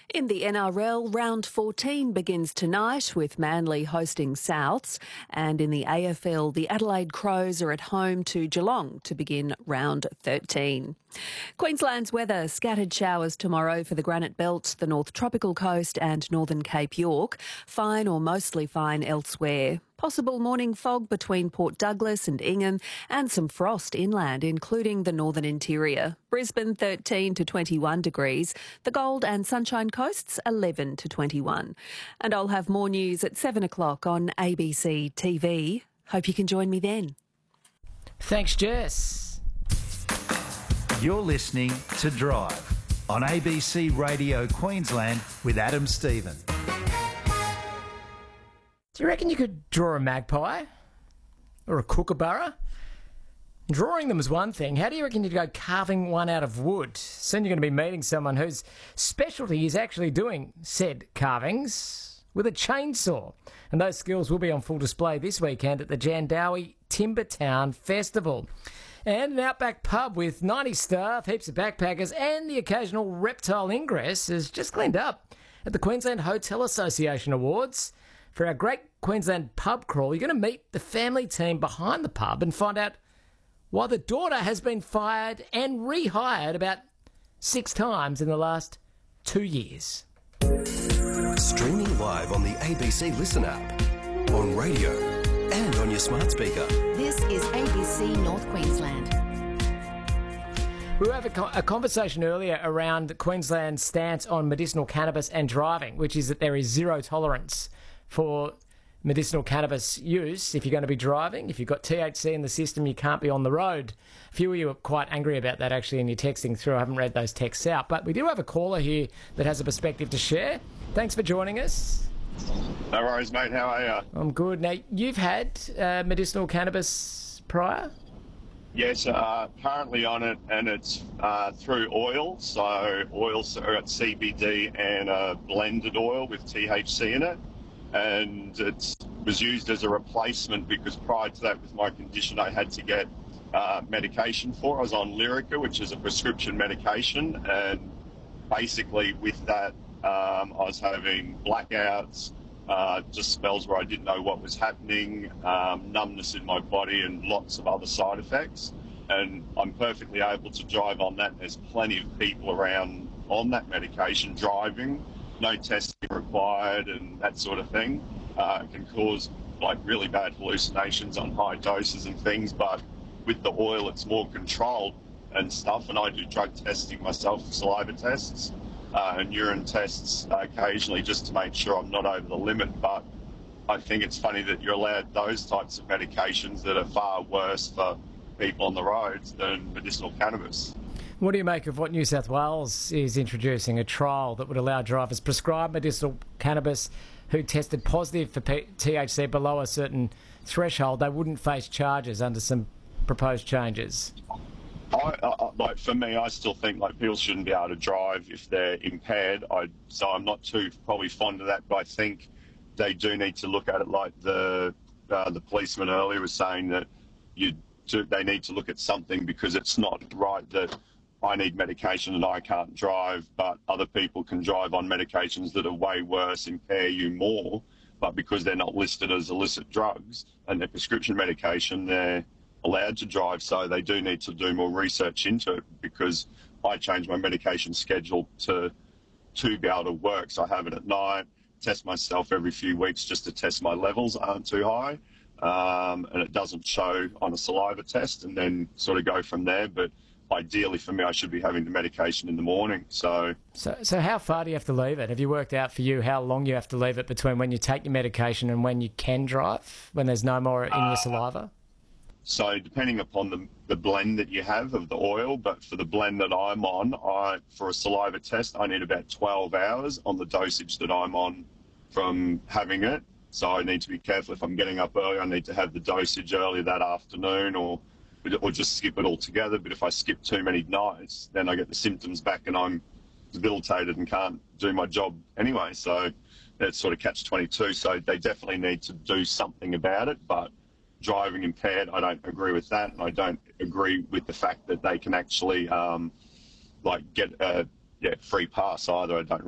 In the NRL, round 14 begins tonight with Manly hosting Souths, and in the AFL, the Adelaide Crows are at home to Geelong to begin round 13. Queensland's weather: scattered showers tomorrow for the Granite Belt, the North Tropical Coast and Northern Cape York. Fine or mostly fine elsewhere. Possible morning fog between Port Douglas and Ingham, and some frost inland, including the northern interior. Brisbane 13 to 21 degrees, the Gold and Sunshine Coasts 11 to 21. And I'll have more news at 7 o'clock on ABC TV. Hope you can join me then. Thanks, Jess. You're listening to Drive on ABC Radio Queensland with Adam Stevens. Do you reckon you could draw a magpie? Or a kookaburra? Drawing them is one thing. How do you reckon you'd go carving one out of wood? Soon you're going to be meeting someone whose specialty is actually doing said carvings with a chainsaw. And those skills will be on full display this weekend at the Jandowae Timbertown Festival. And an Outback pub with 90 staff, heaps of backpackers and the occasional reptile ingress has just cleaned up at the Queensland Hotel Association Awards. For our Great Queensland Pub Crawl, you're going to meet the family team behind the pub and find out why the daughter has been fired and rehired about 6 times in the last 2 years. Streaming live on the ABC Listen app, on radio and on your smart speaker. This is ABC North Queensland. We were having a conversation earlier around Queensland's stance on medicinal cannabis and driving, which is that there is zero tolerance for medicinal cannabis use if you're going to be driving. If you've got THC in the system, you can't be on the road. A few of you are quite angry about that, actually, in your texting through. I haven't read those texts out. But we do have a caller here that has a perspective to share. Thanks for joining us. No worries, mate. How are you? I'm good. Now, you've had medicinal cannabis prior? Yes, currently on it, and it's through oil. So oil's got CBD and a blended oil with THC in it. And it was used as a replacement because prior to that, with my condition, I had to get medication for. I was on Lyrica, which is a prescription medication, and basically with that, I was having blackouts, just spells where I didn't know what was happening, numbness in my body, and lots of other side effects. And I'm perfectly able to drive on that. There's plenty of people around on that medication driving. No testing required and that sort of thing. It can cause like really bad hallucinations on high doses and things, but with the oil it's more controlled and stuff. And I do drug testing myself, saliva tests and urine tests occasionally just to make sure I'm not over the limit. But I think it's funny that you're allowed those types of medications that are far worse for people on the roads than medicinal cannabis. What do you make of what New South Wales is introducing, a trial that would allow drivers prescribed medicinal cannabis who tested positive for THC below a certain threshold? They wouldn't face charges under some proposed changes. Like for me, I still think like people shouldn't be able to drive if they're impaired. So I'm not too probably fond of that, but I think they do need to look at it like the policeman earlier was saying that they need to look at something, because it's not right that I need medication and I can't drive, but other people can drive on medications that are way worse, impair you more, but because they're not listed as illicit drugs and they're prescription medication, they're allowed to drive. So they do need to do more research into it, because I change my medication schedule to be able to work. So I have it at night, test myself every few weeks just to test my levels aren't too high, and it doesn't show on a saliva test, and then sort of go from there. But ideally for me, I should be having the medication in the morning. So how far do you have to leave it? Have you worked out for you how long you have to leave it between when you take your medication and when you can drive, when there's no more in your saliva? So depending upon the blend that you have of the oil, but for the blend that I'm on, for a saliva test, I need about 12 hours on the dosage that I'm on from having it. So I need to be careful. If I'm getting up early, I need to have the dosage early that afternoon, or just skip it altogether. But if I skip too many nights, then I get the symptoms back and I'm debilitated and can't do my job anyway. So that's sort of catch-22. So they definitely need to do something about it. But driving impaired, I don't agree with that. And I don't agree with the fact that they can actually get a free pass either. I don't